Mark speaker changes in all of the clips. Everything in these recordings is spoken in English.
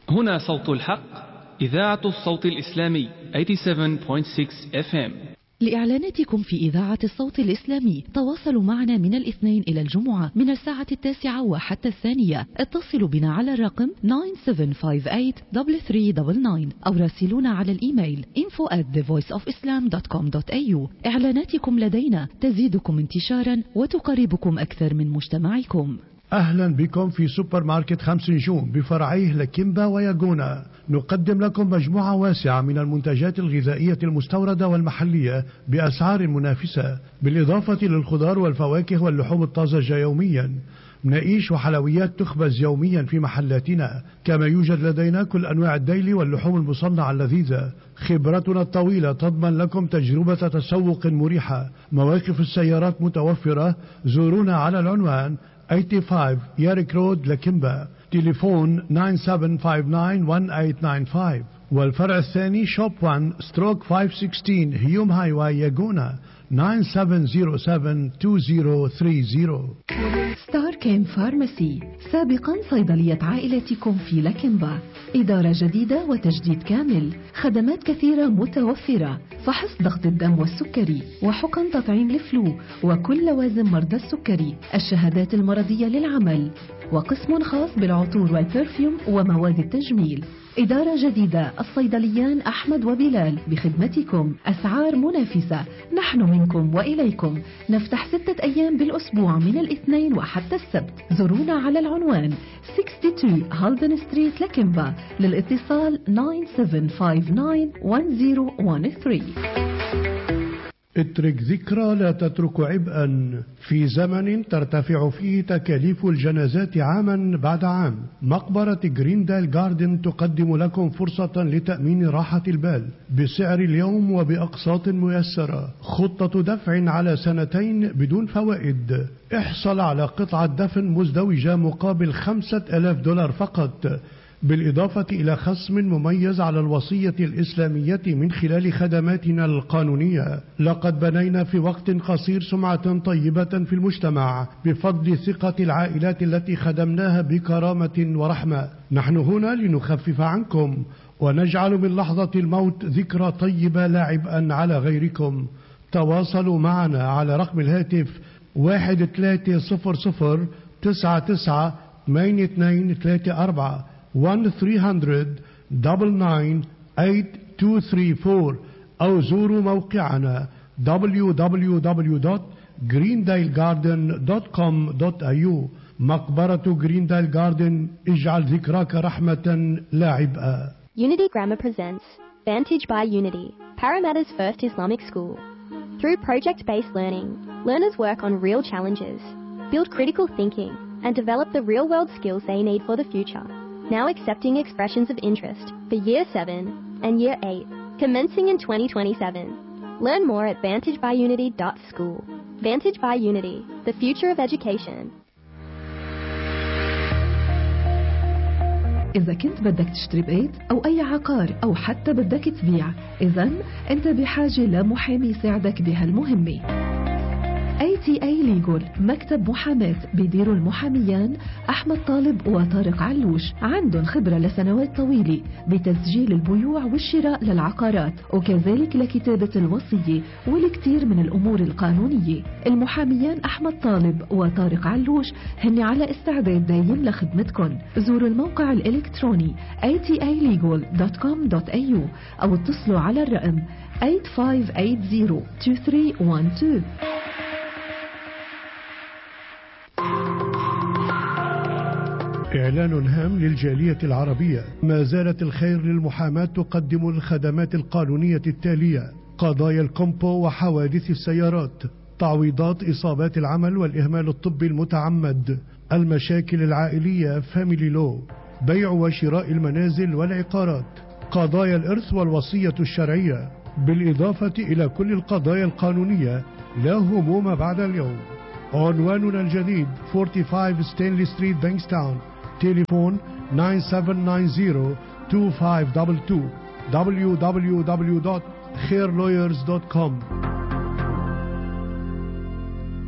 Speaker 1: هنا صوت الحق، إذاعة الصوت الإسلامي 87.6 FM.
Speaker 2: لإعلاناتكم في إذاعة الصوت الإسلامي تواصلوا معنا من الاثنين إلى الجمعة من 9:00 وحتى 2:00. اتصلوا بنا على الرقم 9758-3399 أو راسلونا على الإيميل info@thevoiceofislam.com.au. إعلاناتكم لدينا تزيدكم انتشارا وتقربكم أكثر من مجتمعكم.
Speaker 3: أهلا بكم في سوبر ماركت 5 نجوم بفرعيه لكيمبا وياغونا. نقدم لكم مجموعة واسعة من المنتجات الغذائية المستوردة والمحلية بأسعار منافسة، بالإضافة للخضار والفواكه واللحوم الطازجة يوميا. مناقيش وحلويات تخبز يوميا في محلاتنا، كما يوجد لدينا كل أنواع الديلي واللحوم المصنعة اللذيذة. خبرتنا الطويلة تضمن لكم تجربة تسوق مريحة. مواقف السيارات متوفرة. زورونا على العنوان 85 يارك رود لكيمبا، تليفون 97591895. والفرع الثاني شوب 1 ستروك 516 هيوم هاي واي ياغونا 97072030.
Speaker 2: ستار كيم فارماسي، سابقا صيدلية عائلتكم في لكيمبا. إدارة جديدة وتجديد كامل، خدمات كثيرة متوفرة، فحص ضغط الدم والسكري، وحقن تطعيم لفلو وكل لوازم مرضى السكري، الشهادات المرضية للعمل، وقسم خاص بالعطور والبرفيوم ومواد التجميل. إدارة جديدة، الصيدليان أحمد وبلال بخدمتكم، أسعار منافسة، نحن منكم وإليكم. نفتح 6 أيام بالأسبوع من الاثنين وحتى السبت. زورونا على العنوان 62 هالدن ستريت لكيمبا. للاتصال 97591013.
Speaker 3: اترك ذكرى لا تترك عبئا. في زمن ترتفع فيه تكاليف الجنازات عاما بعد عام، مقبرة جريندال جاردن تقدم لكم فرصة لتأمين راحة البال بسعر اليوم وبأقساط ميسرة. خطة دفع على 2 بدون فوائد. احصل على قطعة دفن مزدوجة مقابل $5,000 فقط، بالإضافة إلى خصم مميز على الوصية الإسلامية من خلال خدماتنا القانونية. لقد بنينا في وقت قصير سمعة طيبة في المجتمع بفضل ثقة العائلات التي خدمناها بكرامة ورحمة. نحن هنا لنخفف عنكم ونجعل من لحظة الموت ذكرى طيبة لا عبئا على غيركم. تواصلوا معنا على رقم الهاتف 1300998234 1-300-99-8234 أو زوروا موقعنا www.greendalegarden.com.au. مقبرة جريندال جاردن، اجعل ذكراك رحمة لا عبئا.
Speaker 4: Unity Grammar presents Vantage by Unity, Parramatta's first Islamic school. Through project-based learning, learners work on real challenges, build critical thinking, and develop the real-world skills they need for the future. Now accepting expressions of interest for Year 7 and Year 8, commencing in 2027. Learn more at vantagebyunity.school. Vantage by Unity, the future of education.
Speaker 2: إذا كنت بدك تشتري بيت أو أي عقار أو حتى بدك تبيع، إذن أنت بحاجة لمحامي يساعدك بهالمهمة. ATA Legal، مكتب محاماة بيديروا المحاميان أحمد طالب وطارق علوش. عندهم خبرة لسنوات طويلة بتسجيل البيوع والشراء للعقارات، وكذلك لكتابة الوصية والكثير من الأمور القانونية. المحاميان أحمد طالب وطارق علوش هن على استعداد دايم لخدمتكم. زوروا الموقع الإلكتروني atalegal.com.au أو اتصلوا على الرقم 85802312.
Speaker 3: إعلان هام للجالية العربية. ما زالت الخير للمحاماة تقدم الخدمات القانونية التالية: قضايا الكومبو وحوادث السيارات، تعويضات إصابات العمل والإهمال الطبي المتعمد، المشاكل العائلية فاميلي لو، بيع وشراء المنازل والعقارات، قضايا الإرث والوصية الشرعية، بالإضافة إلى كل القضايا القانونية لا هموم بعد اليوم. عنواننا الجديد 45 ستانلي ستريت بانكستاون. تليفون 9790-2522. www.khairlawyers.com.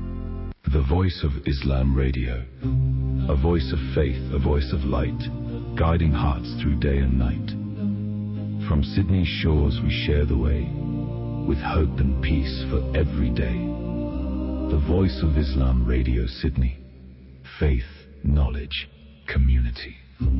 Speaker 5: The Voice of Islam Radio, a voice of faith, a voice of light, guiding hearts through day and night. From Sydney's shores we share the way, with hope and peace for every day. The Voice of Islam Radio Sydney. Faith, knowledge, community.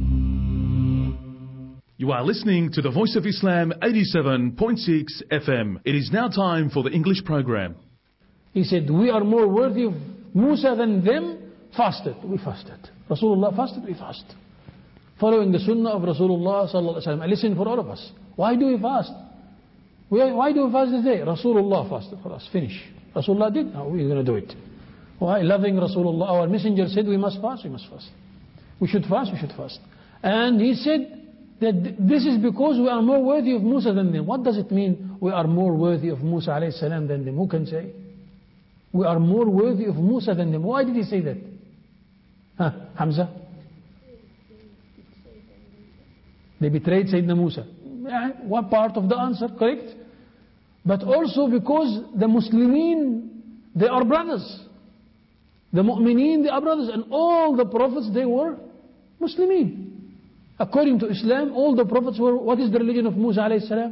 Speaker 6: You are listening to the Voice of Islam 87.6 FM. It is now time for the English program.
Speaker 7: He said, we are more worthy of Musa than them. Fasted, we fasted. Rasulullah fasted, we fast. Following the sunnah of Rasulullah sallallahu alaihi wasallam. I listen for all of us. Why do we fast? Why do we fast this day? Rasulullah fasted for us. Finish. Rasulullah did. Now we're going to do it. Why? Loving Rasulullah. Our messenger said we must fast. We must fast. We should fast. We should fast. And he said that this is because we are more worthy of Musa than them. What does it mean? We are more worthy of Musa alayhi salam than them. Who can say? We are more worthy of Musa than them. Why did he say that? Hamza? They betrayed Sayyidina Musa. What part of the answer? Correct? But also because the Muslimin, they are brothers. The Mu'mineen, they are brothers. And all the prophets, they were Muslimin. According to Islam, all the prophets were, what is the religion of Musa alayhi salam?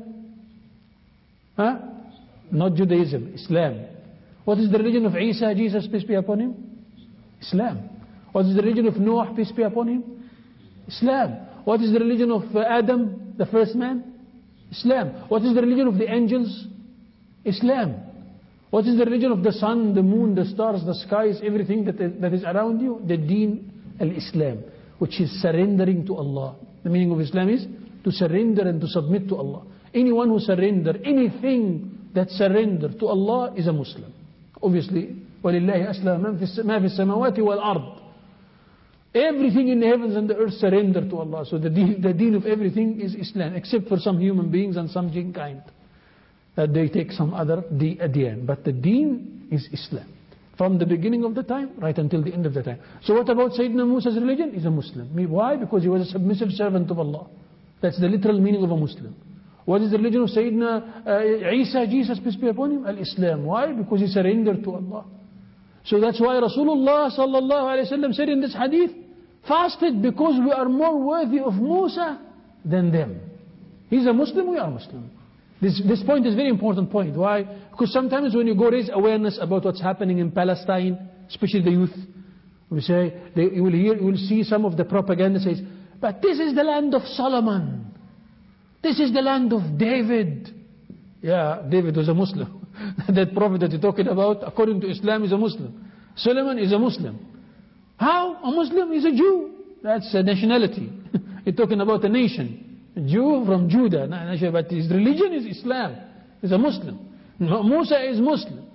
Speaker 7: Not Judaism, Islam. What is the religion of Isa, Jesus, peace be upon him? Islam. What is the religion of Noah, peace be upon him? Islam. What is the religion of Adam, the first man? Islam. What is the religion of the angels? Islam. What is the religion of the sun, the moon, the stars, the skies, everything that is around you? The deen al-Islam, which is surrendering to Allah. The meaning of Islam is to surrender and to submit to Allah. Anyone who surrender, anything that surrender to Allah is a Muslim. Obviously, وَلِلَّهِ أَسْلَمَ مَا فِي السَّمَاوَاتِ وَالْأَرْضِ. Everything in the heavens and the earth surrender to Allah. So the deen of everything is Islam, except for some human beings and some jinn kind. That they take some other deen. But the deen is Islam. From the beginning of the time, right until the end of the time. So what about Sayyidina Musa's religion? He's a Muslim. Why? Because he was a submissive servant of Allah. That's the literal meaning of a Muslim. What is the religion of Sayyidina Isa, Jesus, peace be upon him? Al-Islam. Why? Because he surrendered to Allah. So that's why Rasulullah sallallahu alayhi wa sallam said in this hadith, fasted because we are more worthy of Musa than them. He's a Muslim, we are Muslim. This point is very important point. Why? Because sometimes when you go raise awareness about what's happening in Palestine, especially the youth, we say, you will see some of the propaganda says, but this is the land of Solomon. This is the land of David. Yeah, David was a Muslim. That prophet that you're talking about, according to Islam, is a Muslim. Solomon is a Muslim. How? A Muslim is a Jew. That's a nationality. You're talking about a nation. A Jew from Judah. But his religion is Islam. He's a Muslim. Musa is Muslim.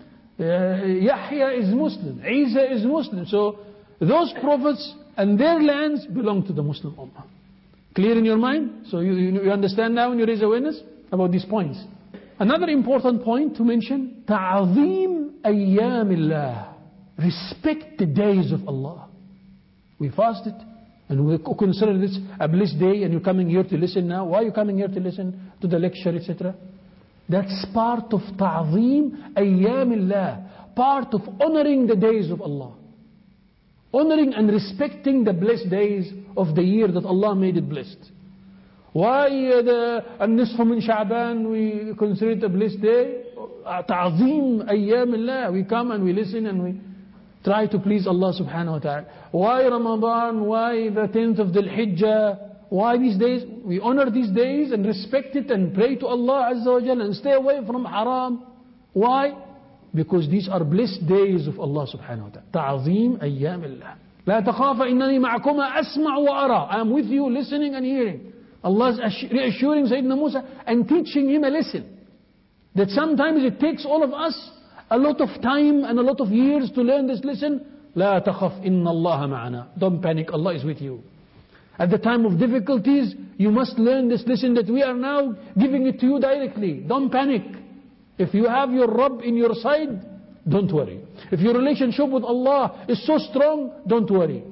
Speaker 7: Yahya is Muslim. Isa is Muslim. So those prophets and their lands belong to the Muslim Ummah. Clear in your mind? So you understand now when you raise awareness about these points. Another important point to mention, ta'azim ayyamillah. Respect the days of Allah. We fasted and we consider this a blessed day, and you're coming here to listen now. Why are you coming here to listen to the lecture, etc.? That's part of ta'azim ayyamillah. Part of honoring the days of Allah. Honoring and respecting the blessed days of the year that Allah made it blessed. Why the Nisf min Sha'ban we consider it a blessed day? Ta'azim ayyamillah. We come and we listen and we try to please Allah subhanahu wa ta'ala. Why Ramadan? Why the 10th of Dhul Hijjah? Why these days? We honor these days and respect it and pray to Allah Azza wa Jalla and stay away from haram. Why? Because these are blessed days of Allah subhanahu wa ta'ala. Ta'azim ayyamillah. لا تخاف إنني معكما أسمع وأرى. I am with you listening and hearing. Allah is reassuring Sayyidina Musa and teaching him a lesson. That sometimes it takes all of us a lot of time and a lot of years to learn this lesson. لا تخف إن الله معنا. Don't panic, Allah is with you. At the time of difficulties, you must learn this lesson that we are now giving it to you directly. Don't panic. If you have your Rabb in your side, don't worry. If your relationship with Allah is so strong, don't worry.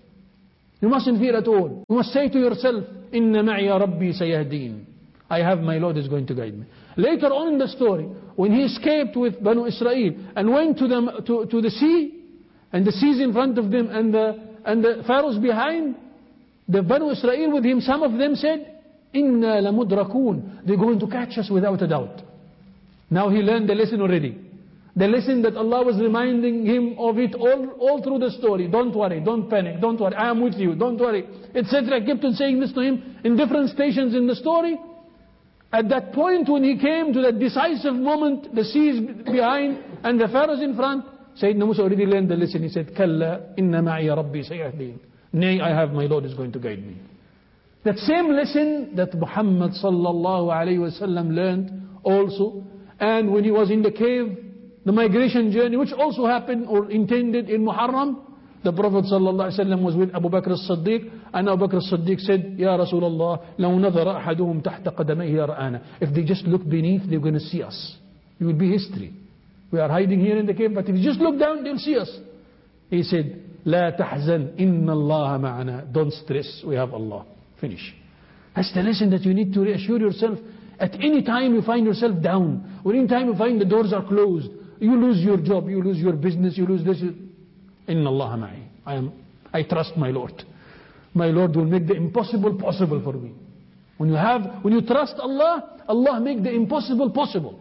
Speaker 7: You mustn't fear at all. You must say to yourself, Inna ma'iya Rabbi sayahdeen. I have my Lord is going to guide me. Later on in the story, when he escaped with Banu Israel and went to the sea, and the sea is in front of them and the Pharaoh's behind, the Banu Israel with him, some of them said, Inna lamudrakun. They're going to catch us without a doubt. Now he learned the lesson already. The lesson that Allah was reminding him of it all through the story. Don't worry, don't panic, don't worry, I am with you, don't worry, etc. Kept on saying this to him in different stations in the story. At that point when he came to that decisive moment, the sea is behind and the Pharaoh is in front, Sayyidina Musa already learned the lesson. He said, Kalla inna ma'iya rabbi sayahdeen. Nay, I have my Lord is going to guide me. That same lesson that Muhammad sallallahu alayhi wa sallam learned also. And when he was in the cave, the migration journey, which also happened or intended in Muharram, the Prophet ﷺ was with Abu Bakr as-Siddiq, and Abu Bakr as-Siddiq said, Ya Rasulullah, لو نظر أحدهم تحت قدميه رآنا. If they just look beneath, they're going to see us. It will be history. We are hiding here in the cave, but if you just look down, they'll see us. He said, لا تحزن إن الله معنا. Don't stress, we have Allah. Finish. That's the lesson that you need to reassure yourself. At any time you find yourself down, or any time you find the doors are closed, you lose your job, you lose your business, you lose this. Inna Allah ma'i. I trust my Lord. My Lord will make the impossible possible for me. When you trust Allah, Allah make the impossible possible.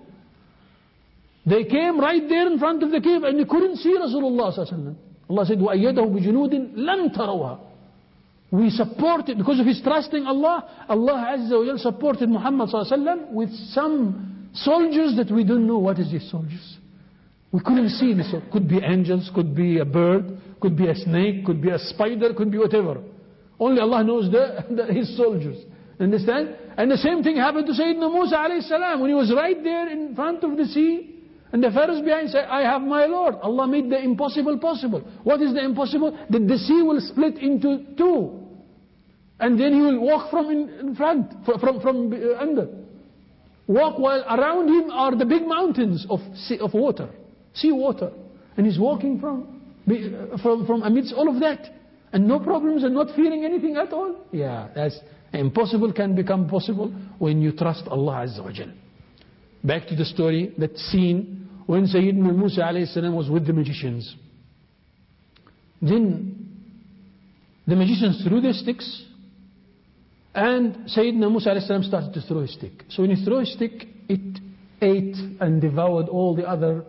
Speaker 7: They came right there in front of the cave and they couldn't see Rasulullah sallallahu alaihi wasallam. Allah said, وَأَيَّدَهُ بِجُنُودٍ لَمْ تَرَوْهَا. We supported, because of his trusting Allah, Allah Azza wa Jal supported Muhammad sallallahu alaihi wasallam with some soldiers that we don't know what is these soldiers. We couldn't see this. Could be angels, could be a bird, could be a snake, could be a spider, could be whatever. Only Allah knows his soldiers. Understand? And the same thing happened to Sayyidina Musa alayhi salam when he was right there in front of the sea. And the Pharaohs behind said, I have my Lord. Allah made the impossible possible. What is the impossible? That the sea will split into two. And then he will walk from in front, from under. Walk while around him are the big mountains of water. Sea water. And he's walking from amidst all of that. And no problems and not feeling anything at all. Yeah, that's impossible can become possible when you trust Allah Azza wa Jal. Back to the story, that scene when Sayyidina Musa alayhi salam was with the magicians. Then the magicians threw their sticks and Sayyidina Musa alayhi salam started to throw his stick. So when he threw his stick, it ate and devoured all the other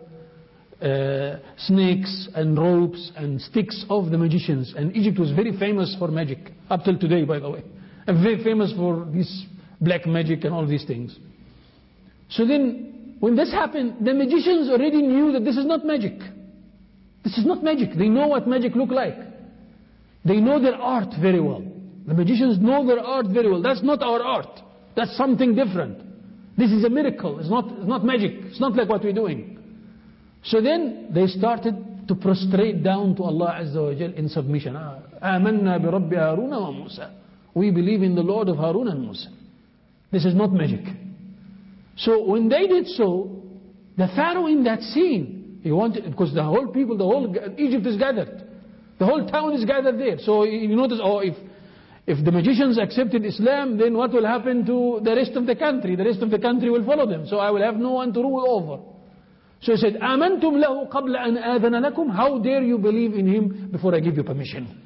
Speaker 7: snakes and ropes and sticks of the magicians. And Egypt was very famous for magic, up till today by the way. And very famous for this black magic and all these things. So then when this happened, the magicians already knew that this is not magic. This is not magic. They know what magic look like. They know their art very well. The magicians know their art very well. That's not our art. That's something different. This is a miracle. It's not magic. It's not like what we're doing. So then they started to prostrate down to Allah Azza wa Jal in submission. آمنا برب هارون وموسى. We believe in the Lord of Harun and Musa. This is not magic. So when they did so, the Pharaoh in that scene, he wanted, because the whole people, the whole Egypt is gathered. The whole town is gathered there. So you notice, if the magicians accepted Islam, then what will happen to the rest of the country? The rest of the country will follow them. So I will have no one to rule over. So he said, آمنتم له قبل أن آذن لكم. How dare you believe in him before I give you permission?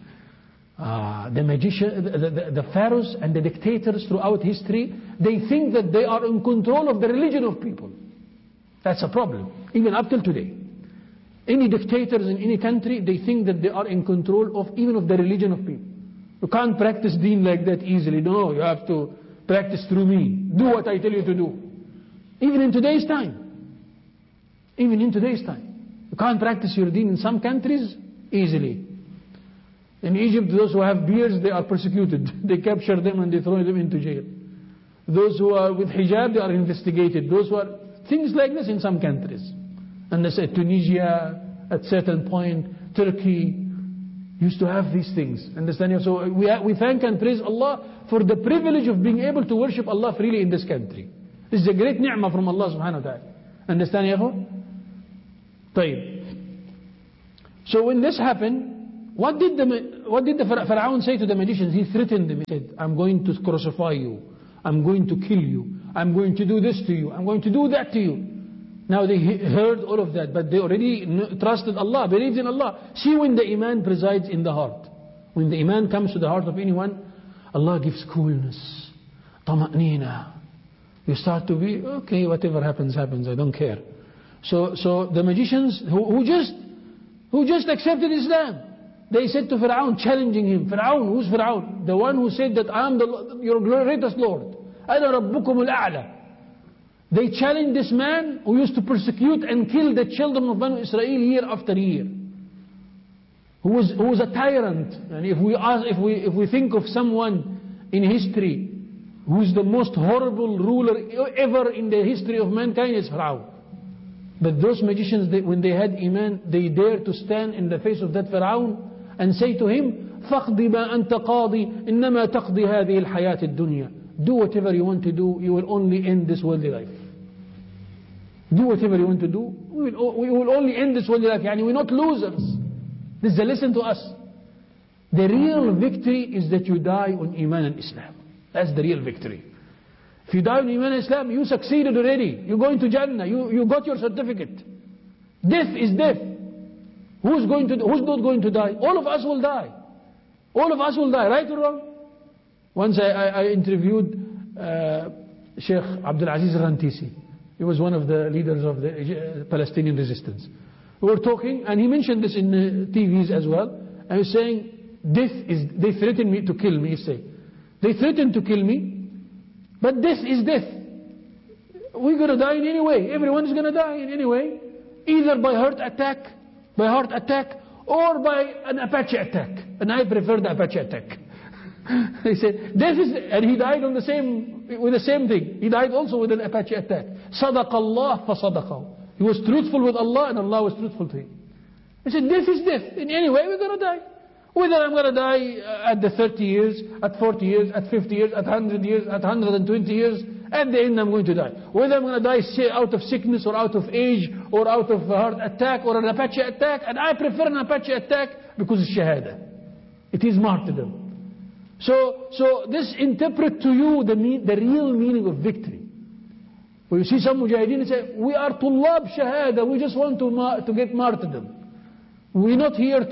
Speaker 7: The pharaohs and the dictators throughout history, they think that they are in control of the religion of people. That's a problem, even up till today. Any dictators in any country, they think that they are in control of even of the religion of people. You can't practice deen like that easily. No, you have to practice through me. Do what I tell you to do. Even in today's time. Even in today's time. You can't practice your deen in some countries easily. In Egypt, those who have beards, they are persecuted. They capture them and they throw them into jail. Those who are with hijab, they are investigated. Those who are... Things like this in some countries. And they say Tunisia, at certain point, Turkey, used to have these things. Understand? So we thank and praise Allah for the privilege of being able to worship Allah freely in this country. This is a great ni'mah from Allah subhanahu wa ta'ala. Understand, ya akhu? طيب. So when this happened, what did the Pharaoh say to the magicians? He threatened them. He said, I'm going to crucify you. I'm going to kill you. I'm going to do this to you. I'm going to do that to you. Now they heard all of that, but they already trusted Allah, believed in Allah. See, when the Iman presides in the heart, when the Iman comes to the heart of anyone, Allah gives coolness, tama'nina. You start to be, okay, whatever happens, happens, I don't care. So the magicians who just accepted Islam, they said to Fir'aun, challenging him, Fir'aun, who's Fir'aun? The one who said that I am your greatest Lord. Ana rabbukum al-a'la. They challenged this man who used to persecute and kill the children of Banu Israel year after year. Who was a tyrant. And if we think of someone in history who is the most horrible ruler ever in the history of mankind, it's Fir'aun. But those magicians, when they had Iman, they dared to stand in the face of that Fir'aun and say to him, فَقْضِ مَا أَنْتَ قَاضِ إِنَّمَا تَقْضِ هَذِهِ الْحَيَاةِ الدُّنْيَا. Do whatever you want to do, you will only end this worldly life. Do whatever you want to do, we will only end this worldly life. Yani we're not losers. This is a lesson to us. The real victory is that you die on Iman and Islam. That's the real victory. If you die on Iman and Islam, you succeeded already. You're going to Jannah. You got your certificate. Death is death. Who's not going to die? All of us will die. All of us will die, right or wrong? Once I interviewed Sheikh Abdul Aziz Rantisi. He was one of the leaders of the Palestinian resistance. We were talking, and he mentioned this in the TVs as well. And he was saying, they threatened me to kill me, he said. They threatened to kill me, but death is death. We're going to die in any way. Everyone is going to die in any way. Either by heart attack, or by an Apache attack. And I prefer the Apache attack. He said, death is, and he died with the same thing. He died also with an Apache attack. Sadaqa Allah fa sadaqahu. He was truthful with Allah and Allah was truthful to him. He said, death is death. In any way we're going to die. Whether I'm going to die at the 30 years, at 40 years, at 50 years, at 100 years, at 120 years, at the end I'm going to die. Whether I'm going to die out of sickness or out of age or out of a heart attack or an Apache attack, and I prefer an Apache attack because it's shahada. It is martyrdom. So this interpret to you the real meaning of victory. When you see some mujahideen say, we are tullab shahada, we just want to get martyrdom. We're not here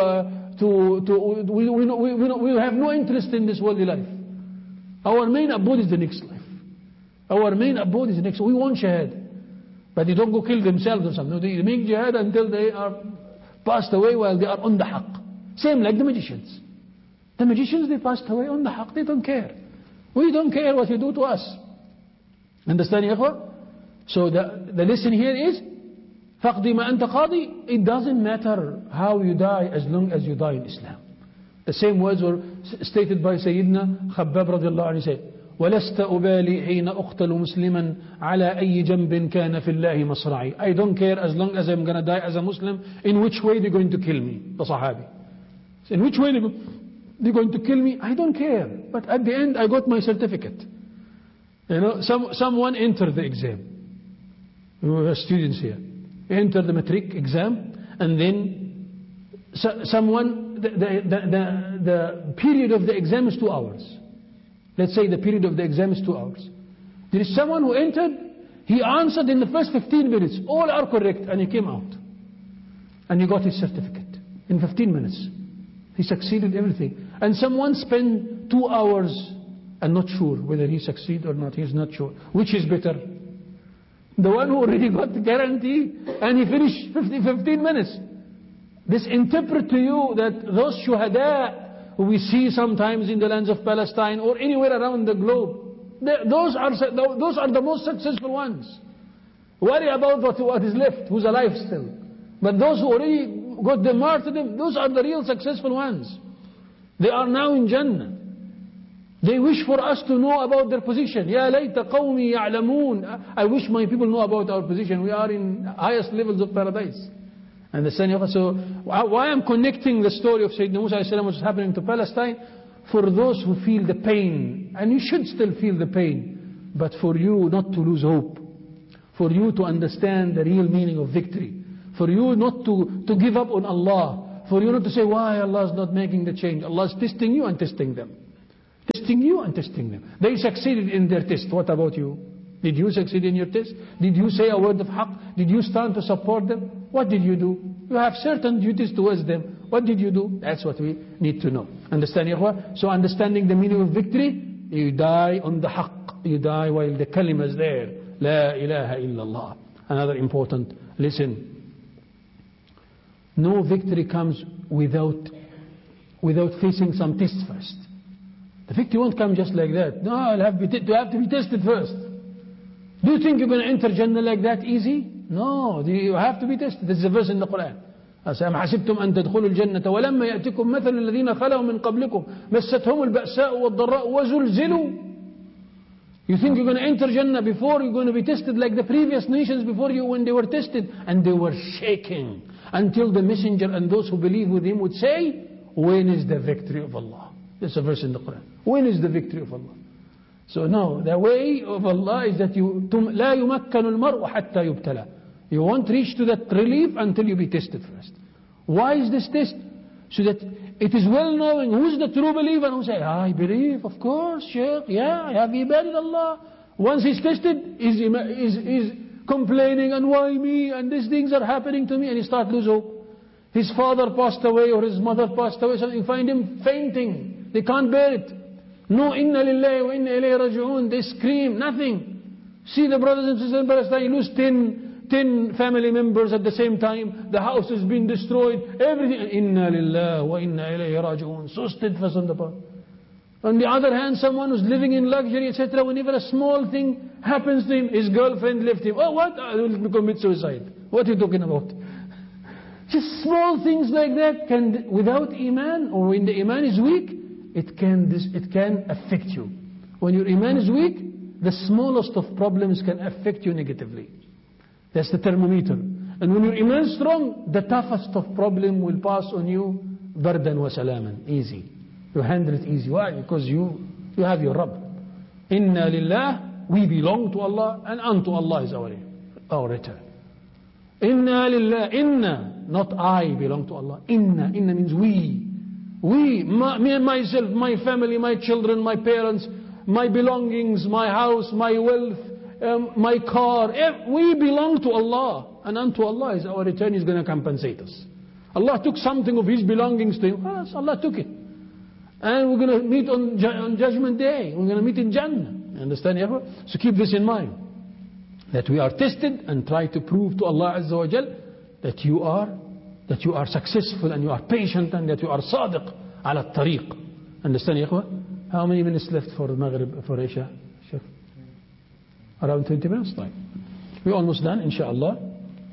Speaker 7: we have no interest in this worldly life. Our main abode is the next life. Our main abode is the next. We want shahada. But they don't go kill themselves or something. No, they make jihad until they are passed away while they are on the haqq. Same like the magicians. The magicians, they passed away on the haqq. They don't care. We don't care what you do to us. Understand, ya ikhwa? So the lesson here is, فَقْدِ مَا أَنْتَ قَاضِي. It doesn't matter how you die as long as you die in Islam. The same words were stated by Sayyidina Khabbab radiallahu anhu. He said, وَلَسْتَ أُبَالِي حِينَ أُقْتَلُ مُسْلِمًا عَلَى أَيِّ جَنْبٍ كَانَ فِي اللَّهِ مَصْرَعِي. I don't care as long as I'm going to die as a Muslim. In which way they're going to kill me? The Sahabi. In which way they're going to kill me? I don't care. But at the end I got my certificate. You know, someone entered the exam. We have students here. Enter the matric exam, and then the period of the exam is 2 hours. Let's say the period of the exam is 2 hours. There is someone who entered, he answered in the first 15 minutes, all are correct, and he came out. And he got his certificate in 15 minutes. He succeeded everything. And someone spent 2 hours and not sure whether he succeeded or not. He's not sure. Which is better? The one who already got the guarantee and he finished 15 minutes. This interpret to you that those shuhada who we see sometimes in the lands of Palestine or anywhere around the globe, those are the most successful ones. Worry about what is left, who's alive still. But those who already got the martyrdom, those are the real successful ones. They are now in Jannah. They wish for us to know about their position. Ya layta qawmi ya'lamoon. I wish my people know about our position. We are in highest levels of paradise. And the Sani, so why I'm connecting the story of Sayyidina Musa alayhi salam, what's happening to Palestine, for those who feel the pain, and you should still feel the pain, but for you not to lose hope, for you to understand the real meaning of victory, for you not to give up on Allah, for you not to say, why Allah is not making the change. Allah is testing you and testing them. Testing you and testing them. They succeeded in their test. What about you? Did you succeed in your test? Did you say a word of haqq? Did you stand to support them? What did you do? You have certain duties towards them. What did you do? That's what we need to know. Understand, ya ikhwa? So understanding the meaning of victory, you die on the haqq. You die while the kalima is there. La ilaha illallah. Another important lesson. No victory comes without facing some tests first. The victory won't come just like that. No, you have to be tested first. Do you think you're going to enter Jannah like that easy? No, you have to be tested. This is a verse in the Quran. أَمْ حَسِبْتُمْ أَن تَدْخُلُوا الْجَنَّةَ وَلَمَّا يَأْتِكُمْ مَثَلُ الَّذِينَ خَلَوْا مِنْ قَبْلِكُمْ مَسَّتْهُمُ الْبَأْسَاءُ وَالضَّرَّاءُ وَزُلْزِلُوا. You think you're going to enter Jannah before you're going to be tested like the previous nations before you when they were tested, and they were shaking until the messenger and those who believe with him would say, when is the victory of Allah? There's a verse in the Quran. When is the victory of Allah? So no, the way of Allah is that لا يمكن المرء حتى يبتلى. You won't reach to that relief until you be tested first. Why is this test? So that it is well known who's the true believer who say, I believe, of course, Shaykh, yeah, I have ibadat Allah. Once he's tested, he's complaining, and why me, and these things are happening to me, and he starts to lose hope. His father passed away or his mother passed away, so you find him fainting. They can't bear it. No, inna lillahi wa inna ilayhi raji'un. They scream, nothing. See the brothers and sisters in Palestine, you lose 10 family members at the same time. The house has been destroyed. Everything. Inna lillahi wa inna ilayhi raji'un. So steadfast on the path. On the other hand, someone who's living in luxury, etc., whenever a small thing happens to him, his girlfriend left him. Oh, what? I will commit suicide. What are you talking about? Just small things like that can, without iman, or when the iman is weak, it can affect you. When your iman is weak, the smallest of problems can affect you negatively. That's the thermometer. And when your iman is strong, the toughest of problem will pass on you, bardan wa salaman, easy. You handle it easy. Why? Because you have your Rabb. Inna lillah, we belong to Allah, and unto Allah is our return. Inna lillah, inna, not I belong to Allah. Inna means we. Me and myself, my family, my children, my parents, my belongings, my house, my wealth, my car, we belong to Allah, and unto Allah is our return. Is going to compensate us. Allah took something of His belongings to Him. Allah took it. And we're going to meet on Judgment Day. We're going to meet in Jannah. Understand? So keep this in mind. That we are tested and try to prove to Allah Azza wa Jal that you are successful and you are patient and that you are sadiq ala tariq. Understand, ya ikhwa? How many minutes left for Maghrib, for Isha? Around 20 minutes? Right. We're almost done, inshallah.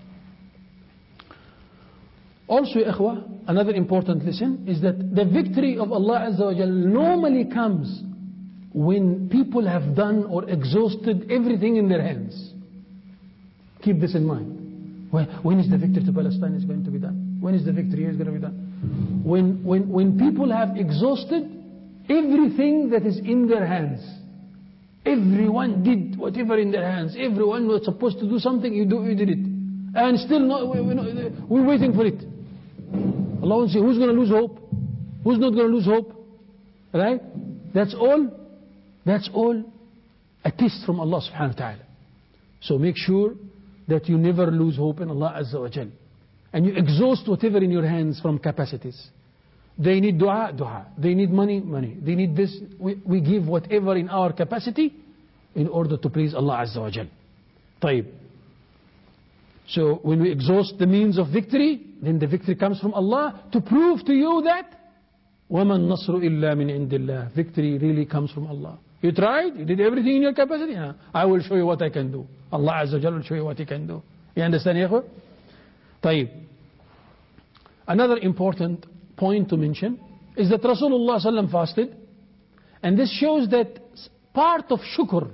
Speaker 7: Also, ya ikhwa, another important lesson is that the victory of Allah Azza wa Jal normally comes when people have done or exhausted everything in their hands. Keep this in mind. When is the victory to Palestine is going to be done? When is the victory is going to be done? When people have exhausted everything that is in their hands. Everyone did whatever in their hands. Everyone was supposed to do something, you did it. And still we're waiting for it. Allah will say, who's going to lose hope? Who's not going to lose hope? Right? That's all a test from Allah subhanahu wa ta'ala. So make sure that you never lose hope in Allah Azza wa Jal. And you exhaust whatever in your hands from capacities. They need dua. They need money. They need this. We give whatever in our capacity in order to please Allah Azza wa Jal. طيب. So when we exhaust the means of victory, then the victory comes from Allah to prove to you that وَمَا النَّصْرُ إِلَّا مِنْ عِنْدِ اللَّهِ. Victory really comes from Allah. You tried, you did everything in your capacity. I will show you what I can do. Allah Azza wa Jalla will show you what He can do. You understand, ya ikhwa? طيب. Another important point to mention is that Rasulullah sallam fasted, and this shows that part of shukr,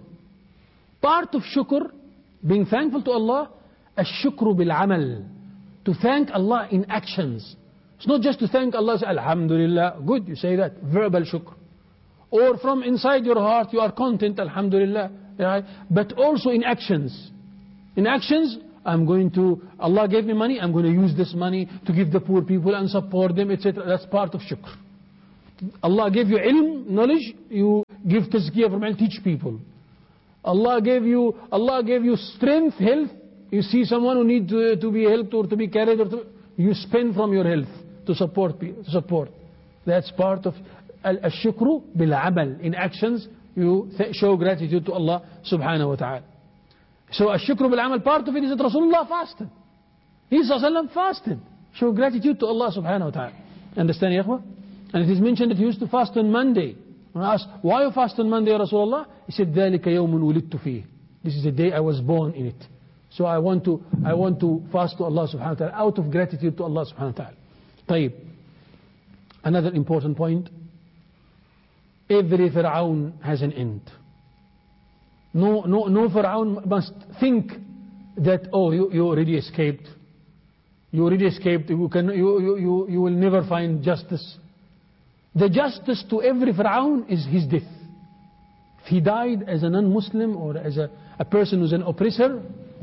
Speaker 7: being thankful to Allah, الشكر بالعمل, to thank Allah in actions. It's not just to thank Allah, say, Alhamdulillah, good, you say that, verbal shukr. Or from inside your heart, you are content, Alhamdulillah. Right? But also in actions. In actions, Allah gave me money, I'm going to use this money to give the poor people and support them, etc. That's part of shukr. Allah gave you ilm, knowledge, you give tazkiyah from ilm, teach people. Allah gave you strength, health. You see someone who needs to be helped or to be carried, you spend from your health. to support. That's part of al-shukru bil-amal. In actions, you show gratitude to Allah subhanahu wa ta'ala. So al-shukru bil-amal, part of it is that Rasulullah fasted. He fasted. Show gratitude to Allah subhanahu wa ta'ala. Understand, ya ikhwah? And it is mentioned that he used to fast on Monday. When I asked, why you fast on Monday, Ya Rasulullah? He said, ذَلِكَ يَوْمٌ وُلِدْتُ فِيهِ. This is the day I was born in it. So I want to fast to Allah subhanahu wa ta'ala out of gratitude to Allah subhanahu wa ta'ala. طيب. Another important point. Every Fir'aun has an end. No Fir'aun must think that, oh, you already escaped. You already escaped. You will never find justice. The justice to every Fir'aun is his death. If he died as a non-Muslim or as a person who's an oppressor,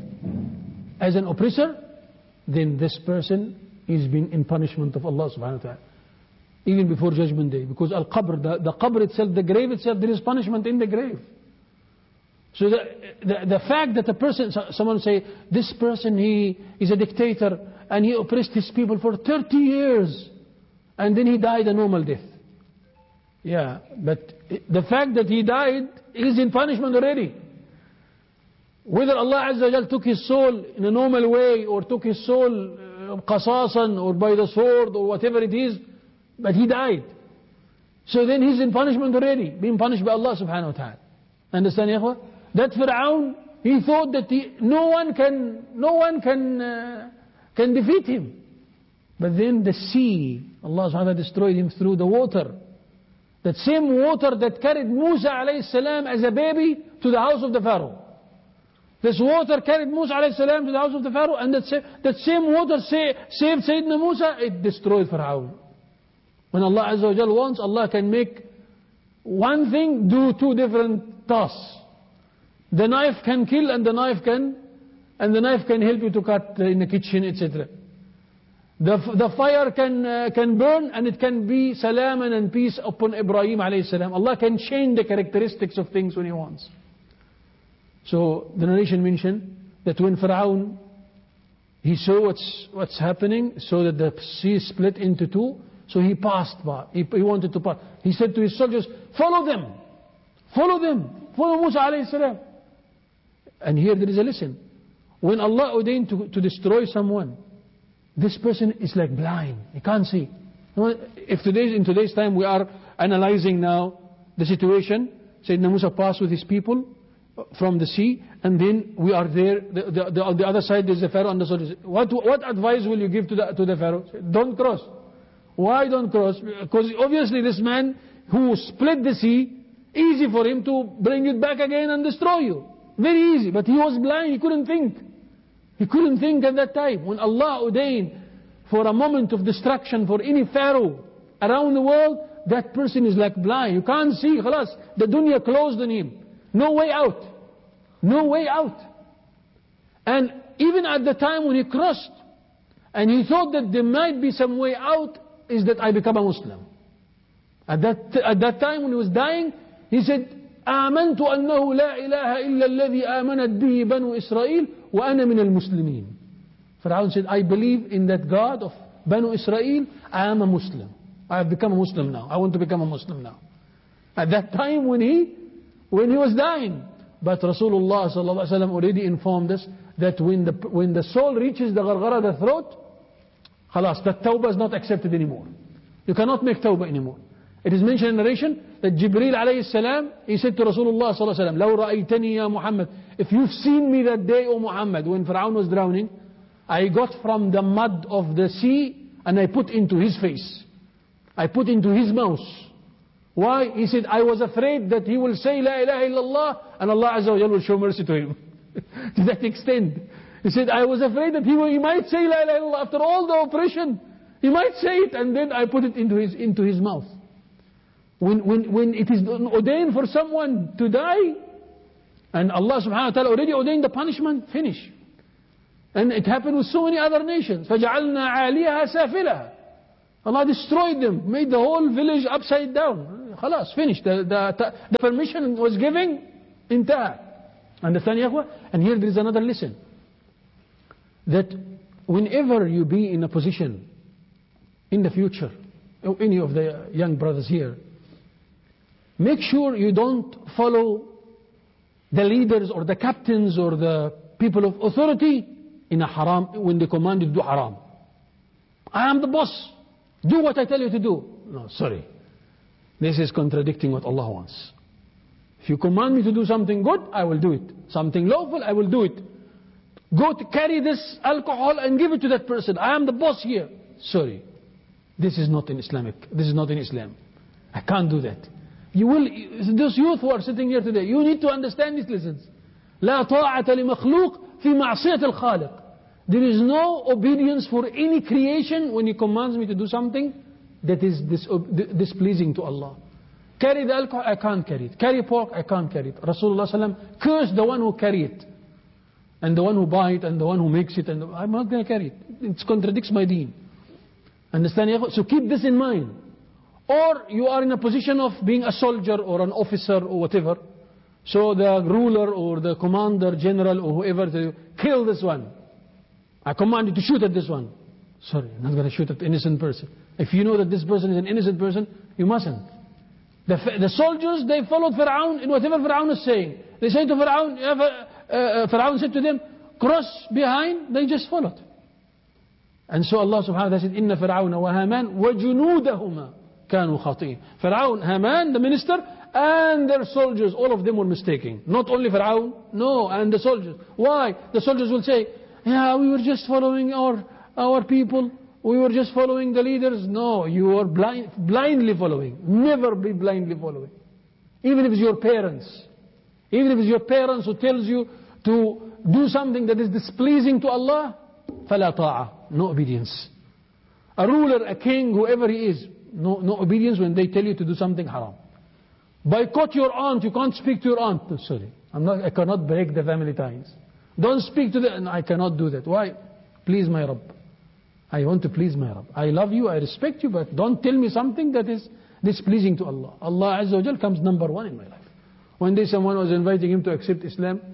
Speaker 7: then this person is being in punishment of Allah subhanahu wa ta'ala. Even before Judgment Day. Because Al-Qabr, the Qabr itself, the grave itself, there is punishment in the grave. So the fact that a person, someone say, this person, he is a dictator and he oppressed his people for 30 years and then he died a normal death. Yeah, but the fact that he died is in punishment already. Whether Allah Azza wa Jal took his soul in a normal way or took his soul qasasan or by the sword or whatever it is, but he died. So then he's in punishment already, being punished by Allah subhanahu wa ta'ala. Understand, ya ikhwah? That Fir'aun, he thought that no one can defeat him. But then the sea, Allah subhanahu wa ta'ala destroyed him through the water. That same water that carried Musa alayhi salam as a baby to the house of the Pharaoh. This water carried Musa alayhi salam to the house of the Pharaoh, and that same water saved Sayyidina Musa. It destroyed Fir'aun. When Allah Azza wa Jal wants, Allah can make one thing do two different tasks. The knife can kill and the knife can help you to cut in the kitchen, etc. The fire can burn and it can be salam and peace upon Ibrahim alayhi salam. Allah can change the characteristics of things when He wants. So the narration mentioned that when Fir'aun, he saw what's happening, so that the sea split into two, so he passed by. He wanted to pass. He said to his soldiers, follow them, follow Musa alayhi salam. And here there is a lesson. When Allah ordained to destroy someone, this person is like blind. He can't see. If in today's time we are analyzing now the situation, Sayyidina Musa passed with his people from the sea, and then we are there. On the other side there's the Pharaoh and the soldiers. What advice will you give to the Pharaoh? Don't cross. Why don't cross? Because obviously this man who split the sea, easy for him to bring it back again and destroy you. Very easy. But he was blind. He couldn't think. He couldn't think at that time. When Allah ordained for a moment of destruction for any Pharaoh around the world, that person is like blind. You can't see. Khalas. The dunya closed on him. No way out. No way out. And even at the time when he crossed, and he thought that there might be some way out, is that I become a Muslim. At that time when he was dying, he said, آمنت أنه لا إله إلا الذي آمنت به بنو إسرائيل وأنا من المسلمين. Fir'aun said, I believe in that God of Banu Israel. I am a Muslim. I have become a Muslim now. I want to become a Muslim now. At that time when he was dying. But Rasulullah sallallahu alaihi wasallam already informed us that when the soul reaches the gharghara, the throat, khalas, that tawbah is not accepted anymore. You cannot make tawbah anymore. It is mentioned in narration that Jibreel alayhi salam, he said to Rasulullah sallallahu alaihi wasallam, لَوْ رَأَيْتَنِي يَا Muhammad, if you've seen me that day, O Muhammad, when Fir'aun was drowning, I got from the mud of the sea and I put into his face. I put into his mouth. Why? He said, I was afraid that he will say La ilaha illallah and Allah Azza wa Jalla will show mercy to him. To that extent. He said, I was afraid that he might say La ilaha illallah after all the oppression. He might say it, and then I put it into his mouth. When it is ordained for someone to die, and Allah subhanahu wa ta'ala already ordained the punishment, finish. And it happened with so many other nations. فَجَعَلْنَا عَالِيَهَا سَافِلَهَا. Allah destroyed them, made the whole village upside down. Khalas, finished. The permission was given, intaha. Understand, ya akhwa? And here there is another lesson. That whenever you be in a position in the future, or any of the young brothers here, make sure you don't follow the leaders or the captains or the people of authority in a haram when they command you to do haram. I am the boss. Do what I tell you to do. No, sorry. This is contradicting what Allah wants. If you command me to do something good, I will do it. Something lawful, I will do it. Go to carry this alcohol and give it to that person. I am the boss here. Sorry. This is not in Islamic. This is not in Islam. I can't do that. You will, those youth who are sitting here today, you need to understand these lessons. لا طاعة لمخلوق في معصية الخالق. There is no obedience for any creation when He commands me to do something that is displeasing to Allah. Carry the alcohol, I can't carry it. Carry pork, I can't carry it. Rasulullah ﷺ cursed the one who carry it, and the one who buy it, and the one who makes it, and I'm not going to carry it. It contradicts my deen. Understand? So keep this in mind. Or you are in a position of being a soldier or an officer or whatever. So the ruler or the commander, general or whoever, to kill this one. I command you to shoot at this one. Sorry, I'm not going to shoot at an innocent person. If you know that this person is an innocent person, you mustn't. The soldiers, they followed Fir'aun in whatever Fir'aun is saying. They say to Fir'aun, Fir'aun said to them, cross behind, they just followed. And so Allah subhanahu wa ta'ala said, إِنَّ فِرْعَوْنَ وَهَامَانَ وَجُنُودَهُمَا كَانُوا خَاطِئِينَ. Fir'aun, Haman, the minister, and their soldiers, all of them were mistaken. Not only Fir'aun, no, and the soldiers. Why? The soldiers will say, yeah, we were just following our people. We were just following the leaders. No, you are blindly following. Never be blindly following. Even if it's your parents. Even if it's your parents who tells you to do something that is displeasing to Allah, فَلَا طَاعَةً. No obedience. A ruler, a king, whoever he is, no obedience when they tell you to do something haram. Boycott your aunt. You can't speak to your aunt. No, sorry, I cannot break the family ties. Don't speak to them. I cannot do that. Why? Please my Rabb. I want to please my Rabb. I love you, I respect you, but don't tell me something that is displeasing to Allah. Allah Azza wa Jal comes number one in my life. One day someone was inviting him to accept Islam,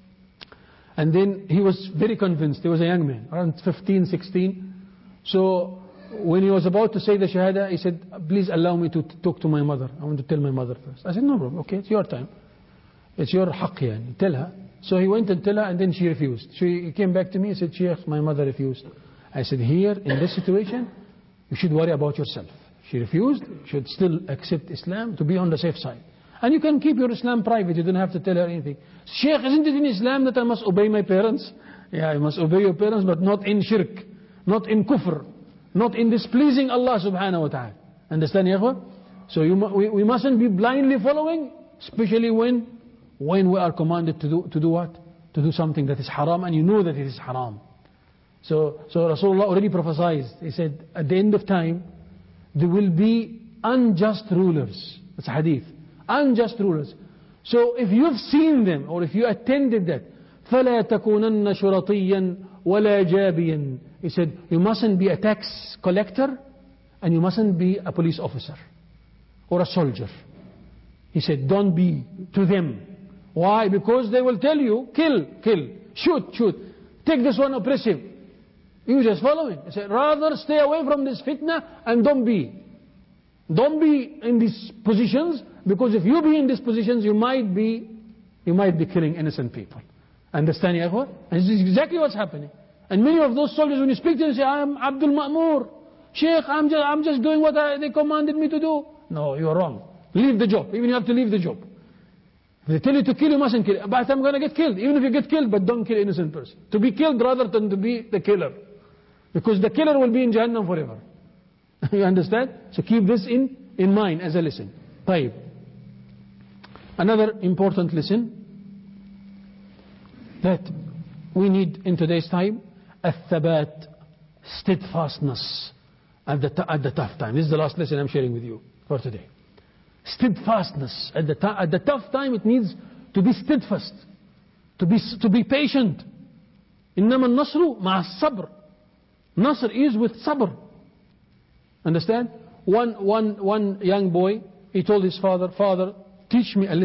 Speaker 7: and then he was very convinced. He was a young man, around 15, 16. So when he was about to say the Shahada, he said, please allow me to talk to my mother. I want to tell my mother first. I said, no problem, okay, it's your time. It's your haqq, yani. Tell her. So he went and tell her, and then she refused. She came back to me and said, Sheikh, my mother refused. I said, here, in this situation, you should worry about yourself. She refused, you should still accept Islam to be on the safe side. And you can keep your Islam private, you don't have to tell her anything. Sheikh, isn't it in Islam that I must obey my parents? Yeah, I must obey your parents, but not in shirk, not in kufr, not in displeasing Allah subhanahu wa ta'ala. Understand, Yahweh? So we mustn't be blindly following, especially when we are commanded to do what? To do something that is haram, and you know that it is haram. So Rasulullah already prophesied. He said, at the end of time, there will be unjust rulers. That's a hadith. Unjust rulers. So if you've seen them, or if you attended that, فَلَا تَكُونَنَّ شُرَطِيًّا وَلَا جَابِيًا. He said, you mustn't be a tax collector, and you mustn't be a police officer, or a soldier. He said, don't be to them. Why? Because they will tell you, kill, shoot, take this one oppressive. You just follow it. He said, rather stay away from this fitna and don't be in these positions, because if you be in these positions, you might be killing innocent people. Understand, ya akhwa? And this is exactly what's happening. And many of those soldiers, when you speak to them, say, I am Abdul Ma'mur. Sheikh, I'm just doing what they commanded me to do. No, you are wrong. Leave the job. Even you have to leave the job. If they tell you to kill, you mustn't kill. But I'm going to get killed. Even if you get killed, but don't kill an innocent person. To be killed rather than to be the killer. Because the killer will be in Jahannam forever. You understand? So keep this in mind as a lesson. طيب. Another important lesson that we need in today's time, الثبات, steadfastness at the tough time. This is the last lesson I'm sharing with you for today. Steadfastness at the tough time. It needs to be steadfast, to be patient. إنما النصر مع الصبر. Nasr is with sabr. Understand? One young boy, he told his father, teach me a